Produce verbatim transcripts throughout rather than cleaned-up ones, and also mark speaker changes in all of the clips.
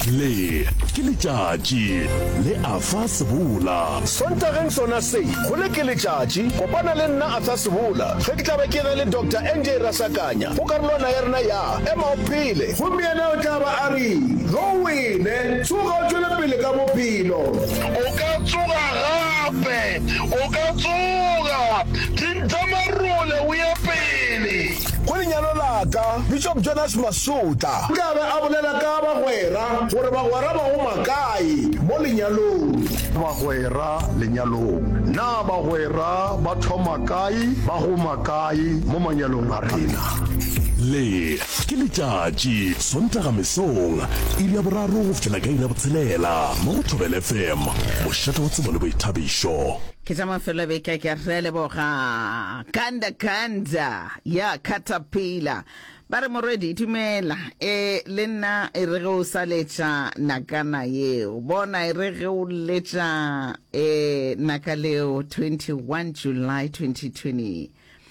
Speaker 1: le ke letšatši le afa sebula
Speaker 2: sontageng sona se go le ke letšatši kopana le nna afa sebula ge ke tla be ke na le Doctor N J Rasakanya go karolwana ya rena ya ema o phele gompieno o tla ba a re go wine tsoga o tšwele pele ka bophelo
Speaker 3: o ka tsoga gape o ka tsoga dintamarole o ya pele
Speaker 2: go lenyalo laka Bishop Jonas Masuta o tla be a bolela ka bagwera gore bagwera ba go makae mo lenyalong
Speaker 4: bagwera lenyalong na bagwera ba thoma kae ba go makae mo manyalong a rena
Speaker 1: le ke letšatši sontaga mesong ile ya boraro go fitlhela ka ile ya botshelela mo go Thobela F M mošate wa tsebo le boithabišo
Speaker 5: ke tsa mafelo beka ke re leboga kanda kanda ya Caterpillar ba re moredi itumela e le nna e re go saletša nakana yeo bona e re ge o letša e naka leo twenty-one July twenty twenty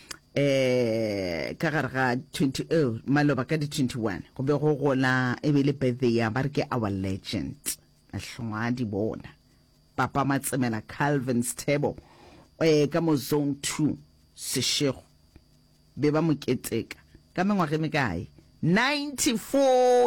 Speaker 5: eh ka gare ga twenty oh maloba ka di twenty-one go be go gola e be le birthday ya ba re ke our legend a hlongwa di bona Papa Matsemela Calvin Stebo eh ka mo zone two Seshego be ba mo keteka ka mengwaga me kae ninety-four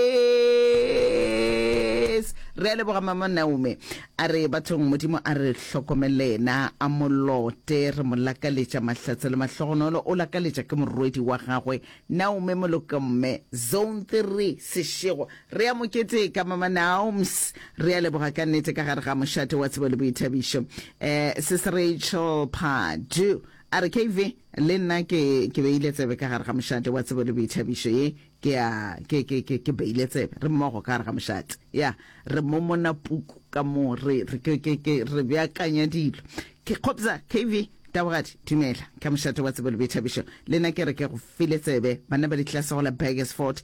Speaker 5: years re le boga mama Naume a re bathong modimo a re hlokomelena a molote re molakaletša mahlatse le mahlogonolo o lakaletša ke morwedi wa gagwe Naume Molokomme zone three Seshego re a mokete ka mama Naums re a leboga ka nnete ka gare ga mošate wa tsebo le boithabišo eh sis Rachel Padu a re K V le nna ke ke beile tsebe ka gare ga mošate wa tsebo le boithabišo ye ke a ke ke ke ke beile tsebe re mmogo ka gare ga mošate ya re momona puku ka mo re re ke ke ke re beakanya dilo ke khopza K V tabogadi dumela ka mošate wa tsebo le boithabišo le nna ke re ke go file tsebe bana ba di class go la Burgersfort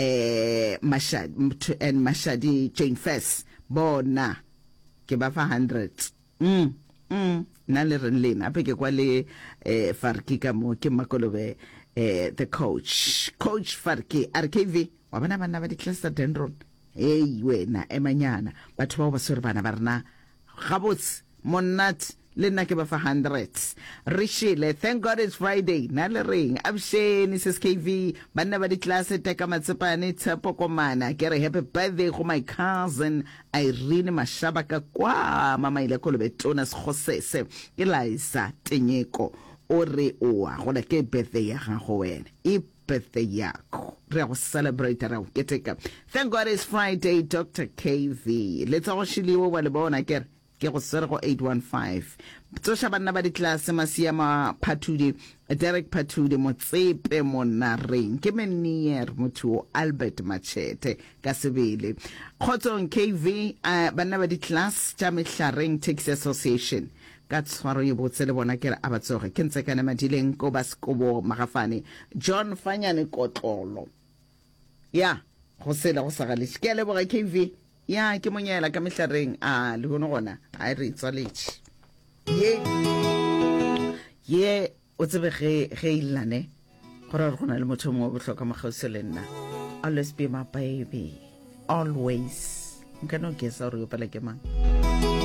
Speaker 5: eh Mashadi and Mashadi Jane Fest bona ke ba fa one hundred mm mm na le re lena ape ke kwa le eh Farki ka mo ke Makolobe eh the coach coach Farki R K V wa bana bana ba di class tsa Dendron hey wena emanyana batho ba ba sore bana ba rena gabots monat le nna ke ba fa one hundred Rishile thank God it's Friday na le ring absheni sis K V bana ba di class teka matsepane tshepo komana ke re happy birthday go my cousin Irene Mashaba ka kwa mama ile Kolobe tona Skhosese ke Liza Tenyeko o re o a go le ke birthday ya gago wena e birthday yakho re go celebrate ra go keteka thank God it's Friday Doctor K V let's all shiliwo wa le bona ke ke go sere go eight one five tsosha bana ba di class Masiama Phatudi Derek Phatudi Motsepe Monareng ke menier motho Albert Machete ka sebele khotsong K V uh, bana ba di class tša Mehlareng Taxi Association ka tshwaro ye botse le bona ke re abatsoge ke ntse kana madileng ko baskobo magafane John Fanyane Kotlolo ya go sela go sagale ke le boga K V ya ke monyela ka Mehlareng a le gona gona a re tswaletše ye ye o tsebe ge ge ilane gore re gona le motho mo bohloka mogausi le nna always be my baby always nkano ke sa re yo pala ke mang